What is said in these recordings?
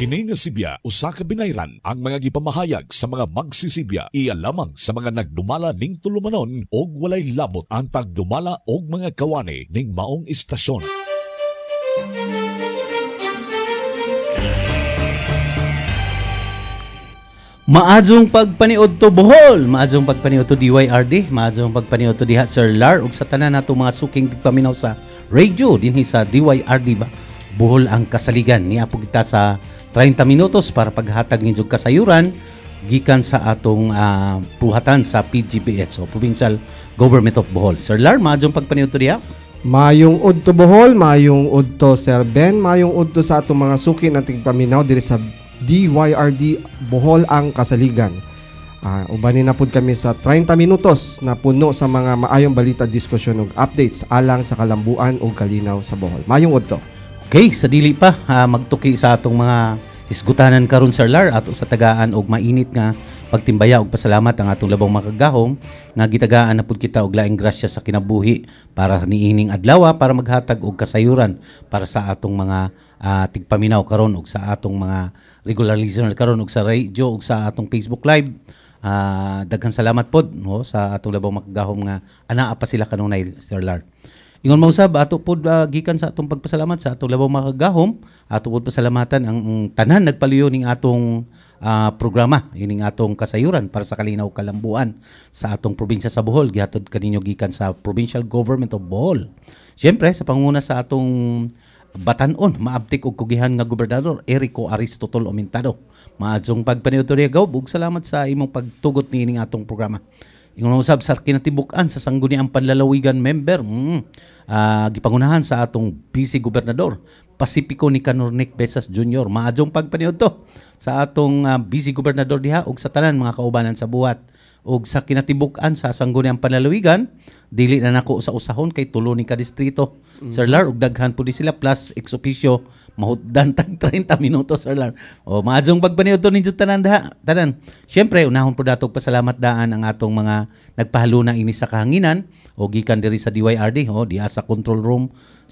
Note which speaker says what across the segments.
Speaker 1: Kini nga Sibya usa ka binayran ang mga gipamahayag sa mga magsisibya iya lamang sa mga nagdumala ning tulumanon og walay labot ang tagdumala og mga kawani ning maong istasyon.
Speaker 2: Maadjong pagpaniud to Bohol, maadjong pagpaniud to DYRD, maadjong pagpaniud to diha Sir Lar ug sa tanan nato mga suking tigpaminaw sa radio dinhi sa DYRD ba. Bohol ang kasaligan ni apo kita sa 30 minutos para paghatag ninyo kasayuran gikan sa atong puhatan sa PGPH o Provincial Government of Bohol. Sir Lar, maadjong pagpaniud to diha.
Speaker 3: Mayong udto Bohol, mayong udto Sir Ben, mayong udto sa atong mga suki na tigpaminaw diri sa DYRD Bohol ang kasaligan. Ubanin na pud kami sa 30 minutos na puno sa mga maayong balita, diskusyon ug updates alang sa kalambuan ug kalinaw sa Bohol. Mayong udto.
Speaker 2: Okay, sa dili pa magtuki sa atong mga hisgutanan karon Sir Lar ato sa tagaan og mainit nga pagtimbaya og pasalamat ang atong labang makagahom nga gitagaan na pud kita og laing grasya sa kinabuhi para niining adlaw para maghatag og kasayuran para sa atong mga tigpaminaw karon og sa atong mga regular listener karon og sa radio og sa atong Facebook Live. Daghang salamat pod no sa atong labang makagahom nga anaa pa sila kanunay Sir Lar. Ingon mausab ato pod gikan sa atong pagpasalamat sa atong labang makagahom, ato pod pasalamatan ang tanan nagpaliyo ning atong programa ining atong kasayuran para sa kalinaw kalambuan sa atong probinsya sa Bohol gihatod kaninyo gikan sa Provincial Government of Bohol. Siyempre sa panguna sa atong batan-on maabtik og kugihan nga gobernador Erico Aristotol Omentado. Maadjong pagpaniud to diha ug salamat sa imong pagtugot niining atong programa. Ingon usab sa kinatibuk-an sa sangguniang panlalawigan member gipangunahan sa atong Vice Gobernador Pacifico Nicanor Nick Besas Jr. Maadjong pagpaniud to sa atong Vice Gobernador diha ug sa tanan mga kaubanan sa buhat ug sa kinatibuk-an sa sangguniang panlalawigan dili na nako sa usahon kay tulo ni ka distrito. Sir Lar ug daghan pud sila plus ex officio mahutdan tag 30 minutos Sir Lar. O maadjong pagpaniud to ninyo tanan daha. Tanan. Syempre unahon pud natog pasalamat daan ang atong mga nagpahaluna ini sa kahanginan o gikan diri sa DYRD diha sa control room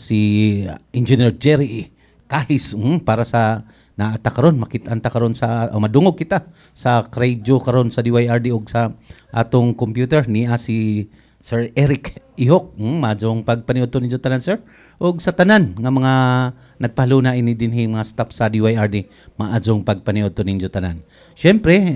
Speaker 2: si Engineer Jerry Kahis para sa naata karon makit-anta karon sa madungog kita sa radio karon sa DYRD ug sa atong computer niya si Sir Eric Ihok. Madjong pagpaniud to ninyo tanan sir ug sa tanan nga mga nagpahaluna ini dinhi mga staff sa DYRD maadjong pagpaniud to ninyo tanan. Syempre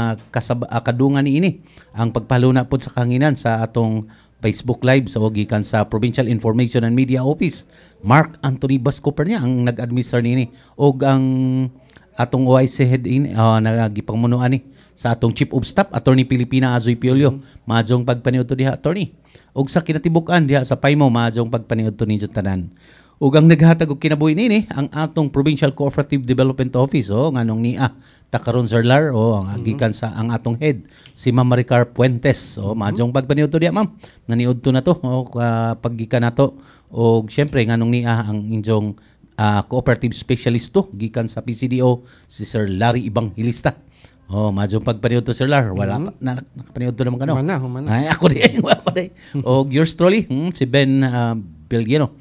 Speaker 2: kadungan niini ang pagpahaluna pod sa kanginan sa atong Facebook Live sa gikan sa Provincial Information and Media Office. Mark Anthony Bascoper niya ang nag-administer niini og ang atong OIC head nagipangmunuan ni sa atong Chief of Staff Attorney Pilipina Azoy Piolio. Maadjong pagpaniud to diha attorney. Og sa kinatibuk-an diha sa Paimo maadjong pagpaniud to ninyo tanan. Ug ang naghatag og kinabuhi nini ang atong Provincial Cooperative Development Office nganong niya takaron Sir Lar ang gikan sa ang atong head si Ma'am Maricar Puentes. Maadjong pagpaniud to diha ma'am. Naniud to na to paggikan nato og syempre nganong niya ang inyong cooperative specialist to gikan sa PCDO si Sir Larry Evangelista. Maadjong pagpaniud to Sir Lar. Wala pa nakapaniud to naman kano.
Speaker 3: Humana.
Speaker 2: Ay ako din. Og yours truly si Ben Belgiano.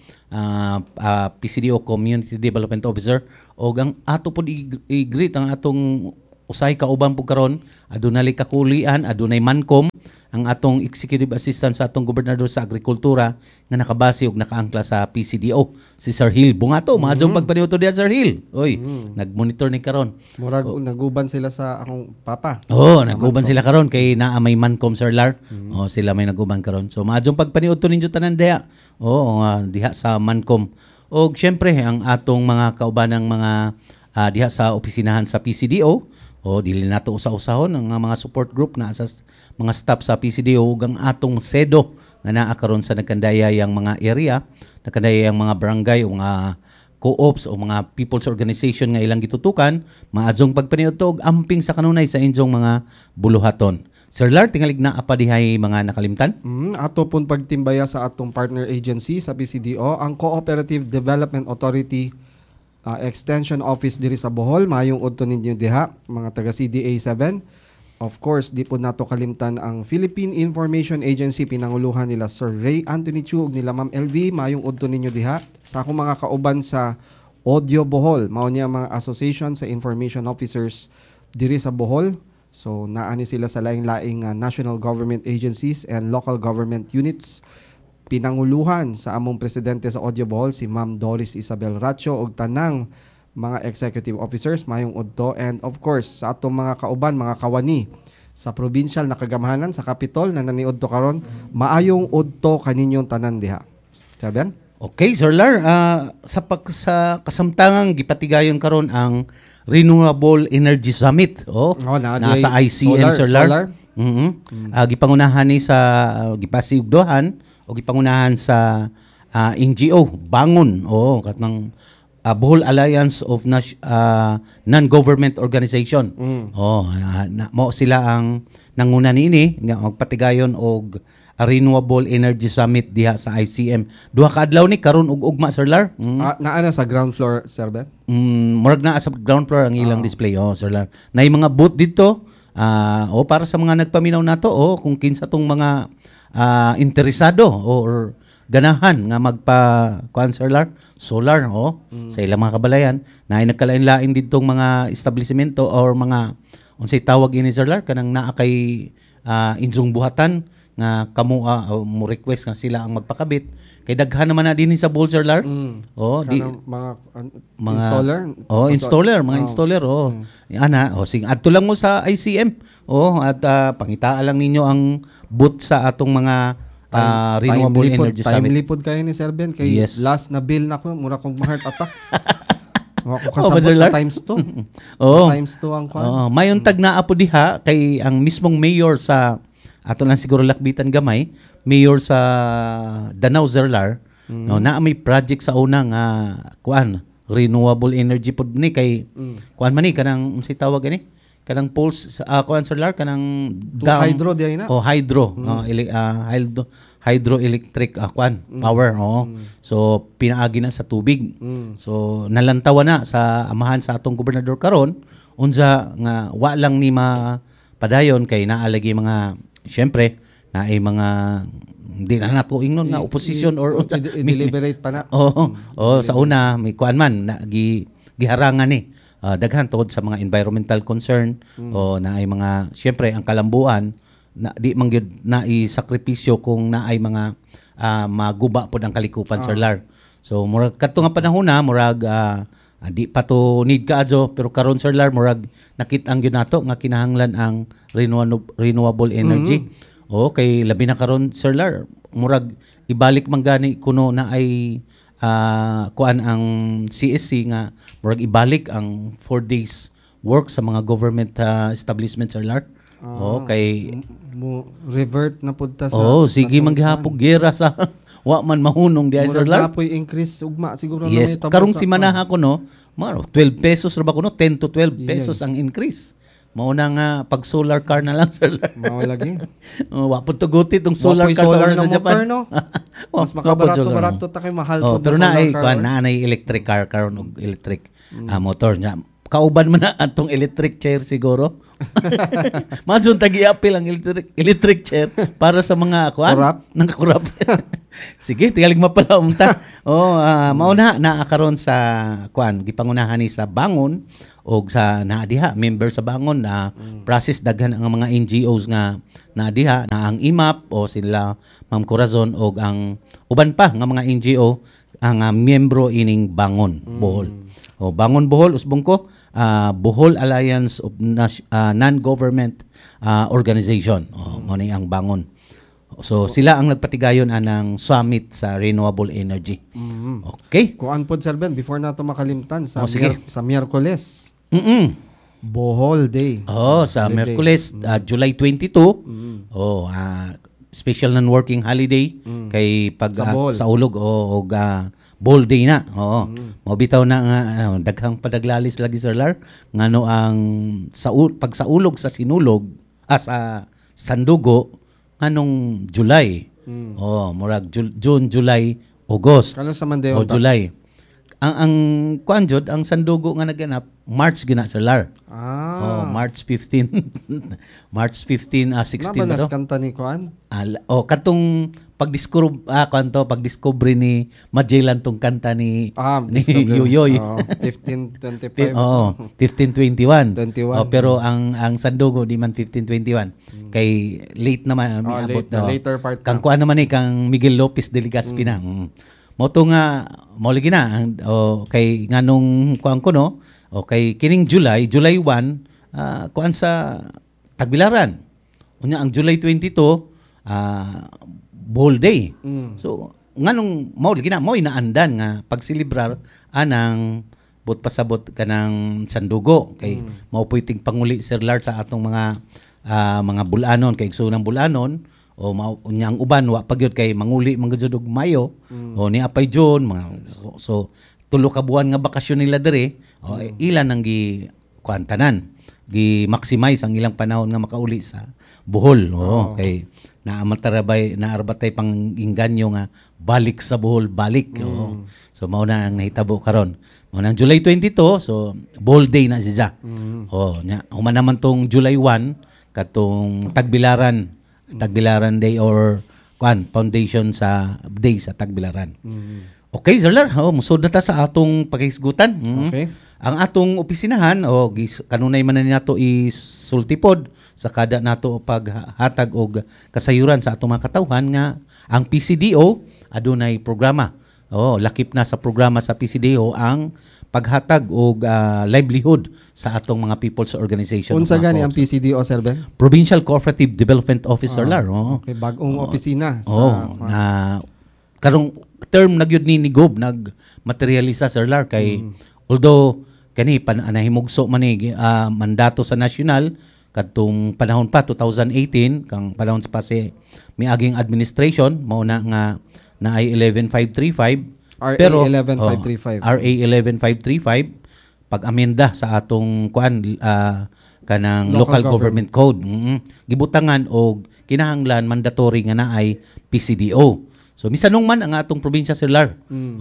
Speaker 2: PCDO Community Development Officer o ang ato po i-greet ang atong usay kauban po karon adunay kakulian adunay mankom ang atong executive assistant sa atong gobernador sa agrikultura nga nakabase og nakaangkla sa PCDO si Sir Hill Bungato. Maadjong pagpaniud to diha Sir Hill. Nagmonitor ni karon.
Speaker 3: Murag naguban sila sa akong papa.
Speaker 2: Naguban sila karon kay naa may mankom Sir Lar. Sila may naguban karon. So maadjong pagpaniud to ninyo tanan diha. Diha sa mankom. Og syempre ang atong mga kaubanang mga diha sa opisinahan sa PCDO dili nato usa-usahon ang mga support group na sa mga staff sa PCDO ug ang atong SEDO nga naa karon sa nagkandayayang mga area, nagkandayayang mga barangay o mga co-ops o mga people's organization nga ilang gitutukan, maadjong pagpaniud to og amping sa kanunay sa inyong mga buluhaton. Sir Lar, tingalig na apa dihay mga nakalimtan?
Speaker 3: Ato pong pagtimbaya sa atong partner agency sa PCDO, ang Cooperative Development Authority Extension Office diri sa Bohol. Mayong udto ninyo diha, mga taga CDA 7. Of course, di po nato kalimtan ang Philippine Information Agency, pinanguluhan nila Sir Ray Anthony Chu ug nila Ma'am LV. Mayong udto ninyo diha. Sa akong mga kauban sa Audio Bohol, mao niya mga association sa information officers diri sa Bohol. So naani sila sa laing-laing national government agencies and local government units. Pinanguluhan sa among presidente sa Audio Bohol si Ma'am Doris Isabel Racho ug tanang mga executive officers mayong udto, and of course sa atong mga kauban, mga kawani sa provincial na kagamahanan sa Capitol na naniudto karon, maayong udto kaninyong tanan diha. Sabihan?
Speaker 2: Okay, Sir Lar, sa kasamtangang gipatigayon karon ang Renewable Energy Summit. Nasa ICM, Sir Lar.
Speaker 3: Solar.
Speaker 2: Gipangunahan ni sa gipasigdohan o gipangunahan sa NGO Bangon, katnang Bohol Alliance of Non-Government Organization. Mo sila ang nanguna niini nga magpatigayon og Renewable Energy Summit diha sa ICM. Duha ka adlaw ni karon og ugma, Sir Lar.
Speaker 3: Naana sa ground floor, Sir Ben?
Speaker 2: Murag na sa ground floor ang ilang display, Sir Lar. Nay mga booth dito para sa mga nagpaminaw nato kung kinsa tong mga interesado or ganahan nga Sir Lar, solar sa ilang mga kabalayan na ay nagkalain-lain ditong mga establishmento or mga unsay tawag ini, Sir Lar, kanang naa kay insung buhatan nga kamo mo request nga sila ang magpakabit kay daghan naman na din sa Bohol, Sir Lar.
Speaker 3: Mga installer.
Speaker 2: Installer, mga installer. Sing adto lang mo sa ICM. At pangitaan lang ninyo ang booth sa atong mga Renewable Energy Summit.
Speaker 3: Timely pod kayo ni Sir Ben kay last na bill nako mura kong heart attack. Ako kasabot na times 2. Times 2 ang kwan.
Speaker 2: Mayon tag naa po diha kay ang mismong mayor sa ato lang siguro lakbitan gamay, mayor sa Danau, Sir Lar. Na may project sa una nga renewable energy pod ni kay kuan man ni kanang unsay tawag ani? Kanang pulse Sir Lar, kanang
Speaker 3: hydro diay na.
Speaker 2: Hydroelectric power. So pinaagi na sa tubig. So nalantawa na sa amahan sa atong gobernador karon unsa nga wa lang ni padayon kay naalagi mga syempre na ay mga hindi na nato ingnon nga opposition or
Speaker 3: deliberate pa na.
Speaker 2: Sa una may kuan man giharangan ni daghan tungod sa mga environmental concern na ay mga syempre ang kalambuan na di man gyud na isakripisyo kung na ay mga maguba pod ang kalikupan, Sir Lar. So murag kadto nga panahon na murag di pa to need kaadyo pero karon, Sir Lar, murag nakit-ang gyud nato nga kinahanglan ang renewable energy. Kay labi na karon, Sir Lar, murag ibalik man gani kuno na ay kuan ang CSC nga murag ibalik ang 4 days work sa mga government establishment, Sir Lar. Kay
Speaker 3: mo revert na pud ta sa
Speaker 2: sige manggihapog gera sa wa man mahunong diay, Sir Lar.
Speaker 3: Murag increase ugma siguro
Speaker 2: na may tapos. Karong simanaha ko maro 12 pesos ra ba kuno, 10 to 12 pesos ang increase. Mauna nga pag solar car na lang, Sir Lar.
Speaker 3: Mao lagi.
Speaker 2: Wa pud tuguti tong solar car sa Japan.
Speaker 3: Mas makabarato ta kay mahal pud.
Speaker 2: Pero na ay electric car karon og electric motor nya. Kauban mo na atong electric chair siguro. Madson tagi-apil ang electric chair para sa mga nangkakurap. Sige, tigalig mapala umta. Mauna na karon sa gipangunahan ni sa Bangon og sa naadiha member sa Bangon na process daghan ang mga NGOs nga naadiha na ang IMAP o sila Ma'am Corazon og ang uban pa nga mga NGO ang miyembro ining Bangon Bohol. Bangon Bohol usbong ko Bohol Alliance of Non-Government Organization. Mo ni ang Bangon. So sila ang nagpatigayon anang summit sa renewable energy. Okay.
Speaker 3: Kuan pod, Sir Ben, before nato makalimtan sa Miyerkules. Bohol Day.
Speaker 2: Sa Miyerkules, July 22. Special non-working holiday kay pag sa ulog o Bohol Day na. Mabitaw na nga daghang padaglalis lagi, Sir Lar, ngano ang pag sa ulog sa sinulog sa Sandugo anong July. Murag June, July, August.
Speaker 3: Kano sa Mandayon?
Speaker 2: July. ang kuan jud ang sandugo nga naganap March gina Sir Lar. March 15. March 15 16 ba
Speaker 3: Nabalas
Speaker 2: to?
Speaker 3: kanta ni Kuan?
Speaker 2: Katong pagdiscover ni Magellan tong kanta ni Yoyoy.
Speaker 3: 1525.
Speaker 2: 1521.
Speaker 3: 21.
Speaker 2: Pero ang sandugo di man 1521. Kay late naman miabot
Speaker 3: later part.
Speaker 2: Kang kuan naman kang Miguel Lopez de Legazpi na. Mo to nga mo lagi na kay nganong kuan ko no. Kay kining July 1 kuan sa Tagbilaran. Unya ang July 22 Bohol Day. So nganong mao lagi na mo inaandan nga pagsilibrar anang but pasabot kanang sandugo kay mao puy ting panguli Sir Lar sa atong mga bulanon kay igsoonang bulanon o unya ang uban wa pagyud kay manguli manggud og Mayo o ni apay June so tulo ka buwan nga bakasyon nila diri ilan ang gi kuantanan gi maximize ang ilang panahon nga makauli sa Bohol kay naarbatay pang inganyo nga balik sa Bohol balik so mao na ang nahitabo karon mao nang July 22 so Bohol Day na siya nya human naman tong July 1 katong Tagbilaran Day or foundation sa day sa Tagbilaran. Okay, Sir Lar, musod na ta sa atong paghisgutan.
Speaker 3: Okay.
Speaker 2: Ang atong opisinahan kanunay man na nato isultipod sa kada nato paghatag og kasayuran sa atong mga katawhan nga ang PCDO adunay programa. Lakip na sa programa sa PCDO ang paghatag og livelihood sa atong mga people's organization.
Speaker 3: Unsa gani ang PCDO, Sir Ben?
Speaker 2: Provincial Cooperative Development Officer Lar.
Speaker 3: Okay, bagong opisina
Speaker 2: sa karong term nagyud ni Gob nagmaterialisa Sir Lar kay although kani panahimugso man ni mandato sa nasyonal kadtong panahon pa 2018 kang panahon pa si miaging administration mao na nga naay 11535
Speaker 3: RA
Speaker 2: pero
Speaker 3: 11535
Speaker 2: RA 11535 pag-amenda sa atong kanang local government code gibutangan og kinahanglan mandatory nga naay PCDO. So misanong man ang atong probinsya Sir Lar.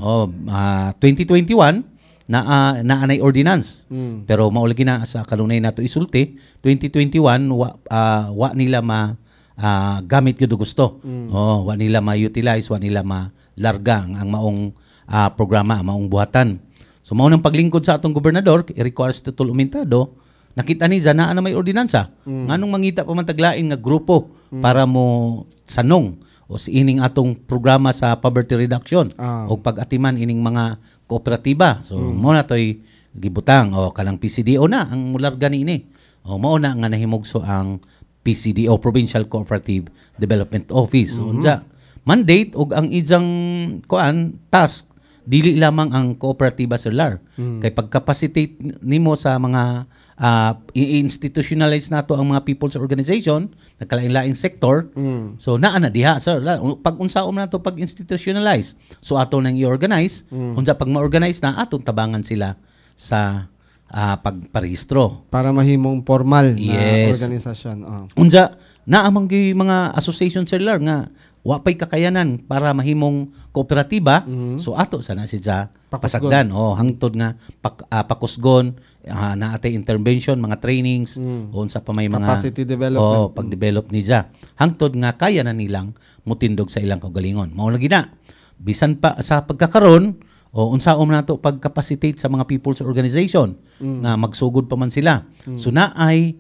Speaker 2: 2021 naanay ordinance. Pero maulagi na sa kanunay nato isulti 2021 wa nila gamit gyud gusto. Wa nila ma-utilize, wa nila malarga ang maong programa, maong buhatan. So mao nang paglingkod sa atong gobernador, i-requires tutul umintado. Nakita ni na may ordinansa. Nganong mangita pa man taglain nga grupo para mo sanong o si ining atong programa sa poverty reduction o pag-atiman ining mga kooperatiba. So mo na toy gibutang kanang PCDO na ang mularga niini. Mao na nga nahimugso ang PCDO Provincial Cooperative Development Office. Unsa mandate og ang ijang task dili lamang ang kooperatiba Sir Lar. Kay pag-capacitate nimo sa mga i-institutionalize nato ang mga people's organization nagkalain-laing sektor. So naa na diha Sir Lar. Pag unsaon nato pag-institutionalize. So ato nang i-organize, unsa pag ma-organize na atong tabangan sila sa pagparehistro
Speaker 3: para mahimong formal na organisasyon.
Speaker 2: Unsa naa man gyud mga association Sir Lar nga wa pay kakayanan para mahimong kooperatiba. So ato sana siya pasagdan hangtod nga pakusgon na atay intervention, mga trainings unsa pa may mga
Speaker 3: capacity development
Speaker 2: pag-develop niya hangtod nga kaya na nilang mutindog sa ilang kaugalingon. Mao lagi na bisan pa sa pagkakaron unsaon nato pag-capacitate sa mga people's organization nga magsugod pa man sila. So naay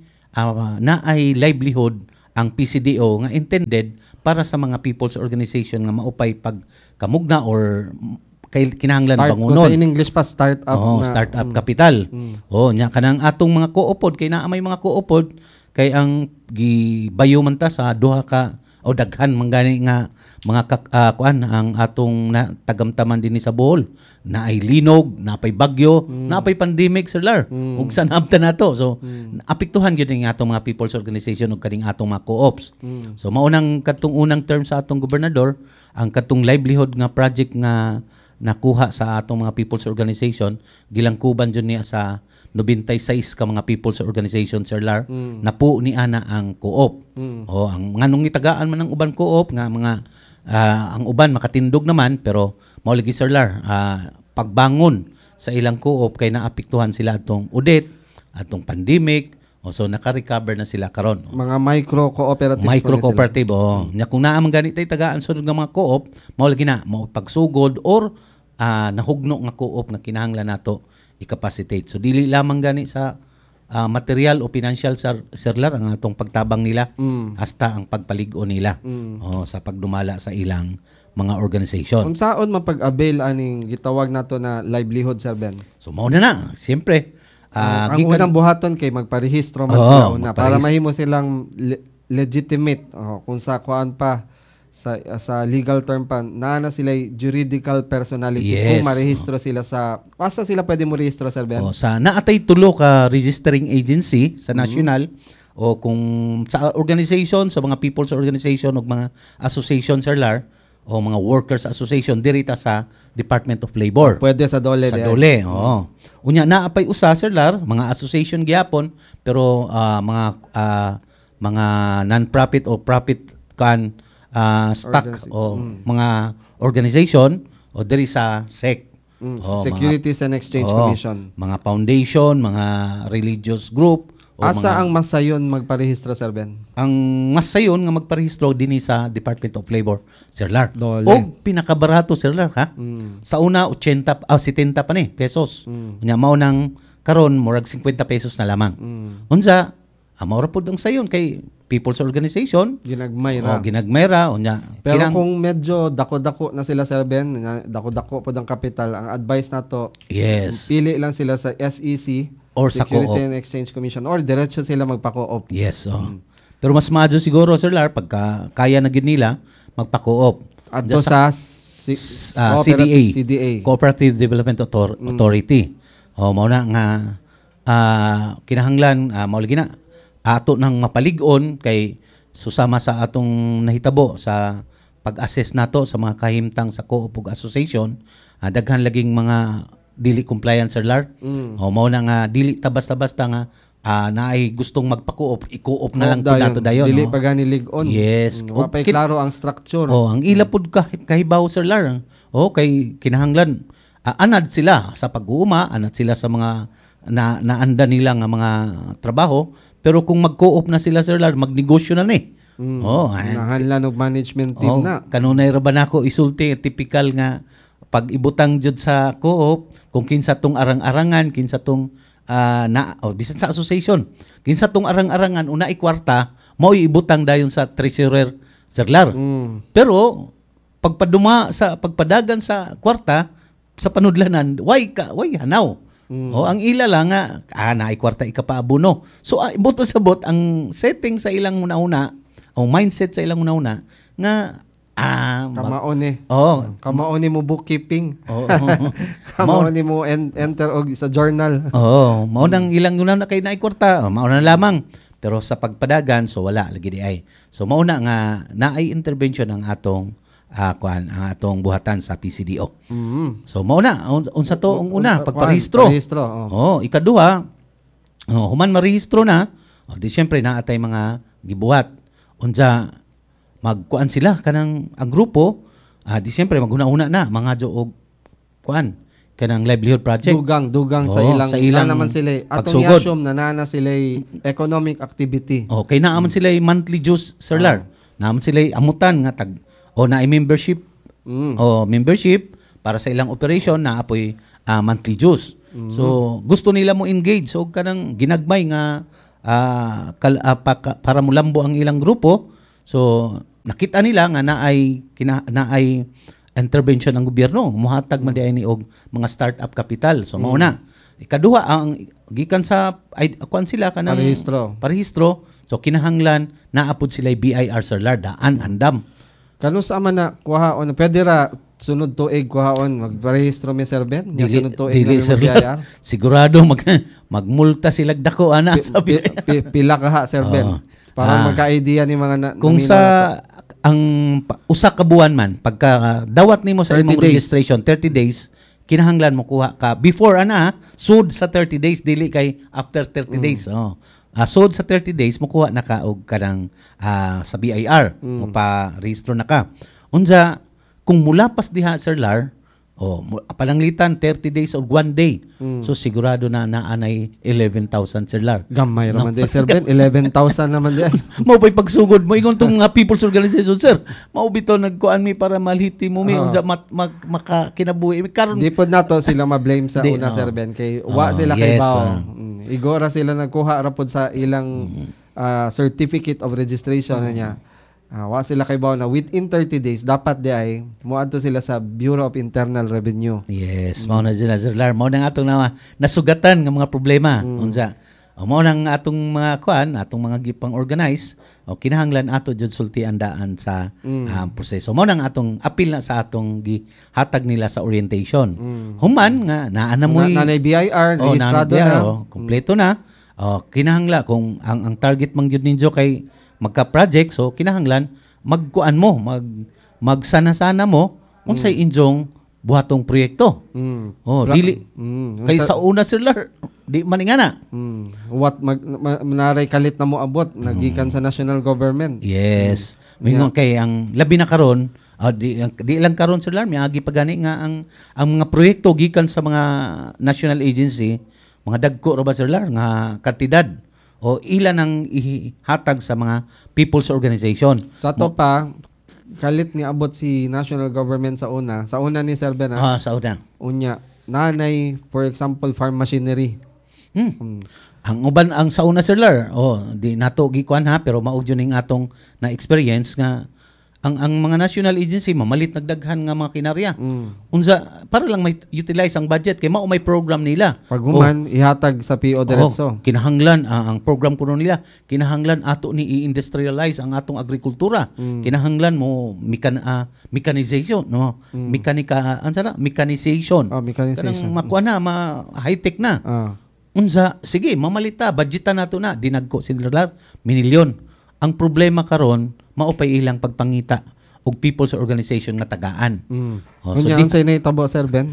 Speaker 2: livelihood ang PCDO nga intended para sa mga people's organization nga maupay pagkamugna or kay kinahanglan bangunon.
Speaker 3: Sa in English pa startup
Speaker 2: startup capital. Nya kanang atong mga coopod kay naa may mga coopod kay ang gibayo man ta sa duha ka o daghan man gani nga mga ang atong tagamtaman dinhi sa Bohol. Naay linog, naapay bagyo, naapay pandemic Sir Lar. Ug sanabtan nato. So apektuhan gyud ang atong mga people's organization ug kaning atong mga co-ops. So mao nang katong unang term sa atong gobernador, ang katong livelihood nga project nga nakuha sa atong mga people's organization, gilangkuban jud niya sa 96 ka mga people's organization Sir Lar. Napu ni ana ang co-op. Ang nganong itagaan man ang uban co-op nga mga ang uban makatindog naman pero mao lagi Sir Lar pagbangon sa ilang co-op kay naapektuhan sila atong audit, atong pandemic, so naka-recover na sila karon.
Speaker 3: Mga micro-cooperatives.
Speaker 2: Micro-cooperative, Nya kung naamang ganit tay tagaan sunod nga mga co-op, mao lagi na mao pagsugod or nahugno nga co-op nga kinahanglan nato i-capacitate. So dili lamang gani sa material o financial sirlar ang atong pagtabang nila hasta ang pagpalig-on nila sa pagdumala sa ilang mga organization.
Speaker 3: Kung saan mapag-avail aning gitawag nato na livelihood, Sir Ben?
Speaker 2: So mao na siyempre
Speaker 3: ang unang buhaton kay magparehistro man sila una para mahimo silang legitimate kung sa kuan pa sa legal term pa na sila juridical personality kung marehistro sila sa asa sila pwede mo rehistro, Sir Ben?
Speaker 2: Sa naatay tulo ka registering agency sa national o kung sa organization, sa mga people's organization o mga association, Sir Lar, o mga workers association dirita sa Department of Labor.
Speaker 3: Pwede sa DOLE.
Speaker 2: Sa DOLE, Unya naapay usa, Sir Lar, mga association gyapon pero mga non-profit o profit stock o mga organization o diri sa SEC.
Speaker 3: Securities and Exchange Commission.
Speaker 2: Mga foundation, mga religious group.
Speaker 3: Asa ang masayon magparehistro, Sir Ben?
Speaker 2: Ang masayon nga magparehistro dinhi sa Department of Labor, Sir Lar.
Speaker 3: Dole.
Speaker 2: O pinakabarato, Sir Lar, ha? Sa una 70 pa ni pesos. Nya mao nang karon murag 50 pesos na lamang. Unsa mao ra pud ang sayon kay people's organization
Speaker 3: ginagmay ra.
Speaker 2: Ginagmay ra unya.
Speaker 3: Pero kung medyo dako-dako na sila, Sir Ben, dako-dako pod ang kapital, ang advice nato pili lang sila sa SEC
Speaker 2: or sa
Speaker 3: Security and Exchange Commission or diretso sila magpa-co-op.
Speaker 2: Yes. Pero mas madyo siguro, Sir Lar, pagka kaya na gid nila magpa-co-op.
Speaker 3: Adto sa CDA,
Speaker 2: Cooperative Development Authority. Mao na nga kinahanglan mao lagi na ato nang mapalig-on kay susama sa atong nahitabo sa pag-assess nato sa mga kahimtang sa co-op ug association, daghan laging mga dili compliant, Sir Lar. Mao na nga dili tabas-basta nga naay gustong magpa-co-op, i-co-op na lang nato dayon.
Speaker 3: Dili pa gani lig-on.
Speaker 2: Yes.
Speaker 3: Wa pay klaro ang structure.
Speaker 2: Ang ila pud kahibaw, Sir Lar. Kay kinahanglan anad sila sa pag-uuma, anad sila sa mga naanda nila nga mga trabaho, pero kung mag-co-op na sila, Sir Lar, magnegosyo na ni.
Speaker 3: Nahanlan og management team na.
Speaker 2: Kanunay ra ba nako isulti typical nga pag ibutang jud sa co-op kung kinsa tong arang-arangan, kinsa tong bisan sa association, kinsa tong arang-arangan una kwarta mao ibutang dayon sa treasurer, Sir Lar. Pero pagpaduma sa pagpadagan sa kwarta sa panudlanan, why hanaw? Ang ila lang nga naay kwarta ikapaabuno. So buto sa bot ang setting sa ilang una-una, o mindset sa ilang una-una nga
Speaker 3: kamaon ni mo bookkeeping. Kamaon ni mo enter og sa journal.
Speaker 2: Mao nang ilang una kay naay kwarta, mao na lamang. Pero sa pagpadagan so wala lagi di ay. So mao na nga naay intervention ang atong ang atong buhatan sa PCDO. So mao na unsa to ang una pagparehistro. Ikaduha human marehistro na, di syempre naatay mga gibuhat. Unsa magkuan sila kanang ang grupo, di syempre maguna-una na mga og kuan kanang livelihood project.
Speaker 3: Dugang sa ilang naman sila atong yasum na nana sila economic activity.
Speaker 2: Kay naaman sila monthly dues, Sir Lar. Naaman sila amutan nga naay membership membership para sa ilang operation na apoy monthly dues. So gusto nila mo engage so kanang ginagmay nga para mulambo ang ilang grupo. So nakita nila nga naay intervention ng gobyerno, muhatag man diay ni og mga startup capital. So mao na. Ikaduha ang gikan sa kuan sila kanang parehistro. So kinahanglan naapod sila BIR, Sir Lar, daan andam.
Speaker 3: Kano sa man na kuhaon, pwede ra sunod tuig kuhaon magparehistro mi, Sir Ben? Sunod tuig
Speaker 2: na Sir Lar. Sigurado magmulta sila dako ana sabi.
Speaker 3: Pila ka ha, Sir Ben? Para magka-idea ni mga
Speaker 2: kung sa ang usa ka buwan man pagka dawat nimo sa imong registration 30 days kinahanglan mo kuha ka before sud sa 30 days dili kay after 30 days. Sud sa 30 days mo kuha na ka og kanang sa BIR mo pa rehistro na ka. Unsa kung mulapas diha, Sir Lar, Pananglitan 30 days or 1 day. So sigurado na naanay 11,000 Sir Lar.
Speaker 3: Gamay raman di, Sir Ben. 11,000 naman di.
Speaker 2: Mao pay pagsugod mo ingon tong mga people's organization sir. Mao bitaw nagkuan mi para malhiti mo mi unsa makakinabuhi karon.
Speaker 3: Di pod nato sila ma-blame sa
Speaker 2: Di,
Speaker 3: una, Sir Ben, kay wa sila kay bao. Igora sila nagkuha ra pod sa ilang certificate of registration niya. Wa sila kay bao na within 30 days dapat di ay moadto sila sa Bureau of Internal Revenue.
Speaker 2: Yes, mao na sila Sir Lar. Mao na atong nasugatan nga mga problema unsa. Mao nang atong mga kuan, atong mga gipang organize o kinahanglan ato jud sultian daan sa proseso. Mao nang atong apil na sa atong gihatag nila sa orientation. Human nga naa na moy
Speaker 3: nanay BIR rehistrado na.
Speaker 2: Kompleto na. Kinahanglan kung ang target mang jud ninyo kay magka-project, so kinahanglan magkuan mo, magsana-sana mo unsay inyong buhatong proyekto. Dili kay sa una Sir Lar, di maningana.
Speaker 3: What naray kalit na mo abot nagikan sa national government.
Speaker 2: Yes. Mingon kay ang labi na karon, di lang karon Sir Lar, miagi pagani nga ang mga proyekto gikan sa mga national agency, mga dagko ra ba Sir Lar nga kantidad o ilan ang ihatag sa mga people's organization.
Speaker 3: Sa to pa, kalit ni abot si national government sa una ni Sir Ben.
Speaker 2: Sa una.
Speaker 3: Unya, nanay, for example, farm machinery.
Speaker 2: Ang uban, ang sa una Sir Lar, di nato gikuan ha, pero maugyo ning atong na experience nga ang mga national agency mamalit nagdaghan nga mga kinarya. Unsa para lang may utilize ang budget kay mao may program nila.
Speaker 3: Pag human ihatag sa PO diretso.
Speaker 2: Kinahanglan ang program kuno nila, kinahanglan ato ni i-industrialize ang atong agrikultura. Kinahanglan mo mechanization, no? Mechanization.
Speaker 3: Mechanization.
Speaker 2: Kanang makuha na, high-tech na. Unsa, sige, mamalita, budgetan nato na, dinagko sila minilyon. Ang problema karon maupay ilang pagpangita og people's organization nga tagaan.
Speaker 3: Unya unsay nahitabo Sir Ben?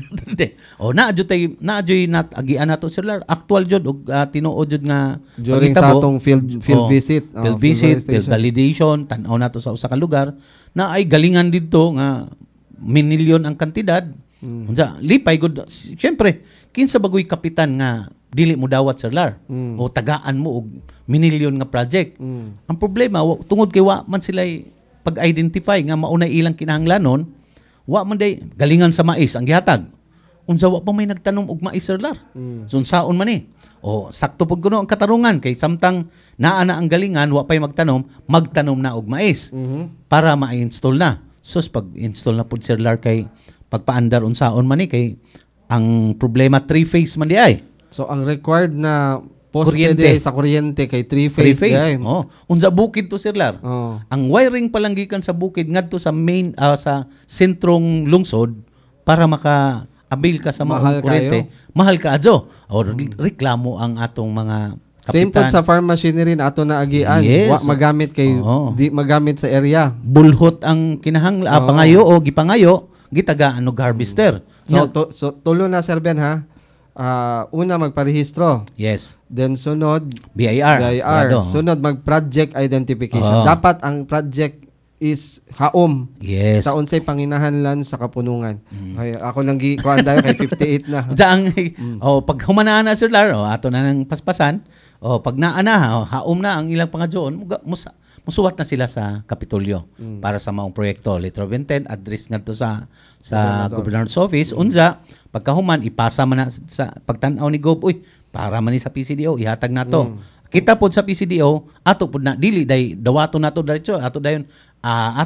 Speaker 2: Naajoy agian nato Sir Lar. Actual jud og tinuod jud nga
Speaker 3: during sa atong field visit.
Speaker 2: Field visit, field validation, tan-aw nato sa usa ka lugar na ay galingan didto nga minilyon ang kantidad. Unsa lipay gud. Syempre, kinsa bagoy kapitan nga dili mo dawat Sir Lar o tagaan mo og minilyon nga project. Ang problema tungod kay wa man sila pag-identify nga maunay ilang kinahanglanon, wa man day galingan sa mais ang gihatag. Unsa wa pa may nagtanom og mais Sir Lar. So unsaon man sakto pud kuno ang katarungan kay samtang naa na ang galingan wa pay magtanom na og mais para ma-install na. Sus pag-install na pud Sir Lar kay pagpaandar unsaon man kay ang problema 3-phase man di ay.
Speaker 3: So ang required na poste sa kuryente kay 3-phase.
Speaker 2: Unsa bukid to Sir Lar. Ang wiring pa lang gikan sa bukid ngadto sa main sa sentrong lungsod para maka-avail ka sa mga kuryente. Mahal ka adto. Reklamo ang atong mga kapitan.
Speaker 3: Same pod sa farm machinery na ato na agian. Wa magamit kay di magamit sa area.
Speaker 2: Bulhot ang pangayo o gipangayo gitagaan og harvester.
Speaker 3: So tulo na Sir Ben ha. Una magparehistro.
Speaker 2: Yes.
Speaker 3: Then sunod
Speaker 2: BIR.
Speaker 3: Sunod mag-project identification. Dapat ang project is haom.
Speaker 2: Yes.
Speaker 3: Sa unsay panginahanglan sa kapunungan. Ay, ako lang kuan dayo kay 58 na.
Speaker 2: Pag humanaan na Sir Lar, ato na nang paspasan. Pag naana haom na ang ilang pangadyoon, musuwat na sila sa Kapitolyo para sa maong proyekto. Letter of intent, address ngadto sa Governor's Office. Unsa pagkahuman ipasa man na sa pagtan-aw ni Gob, para man ni sa PCDO ihatag nato. Kita pod sa PCDO ato pod na dili day dawato nato diretso ato dayon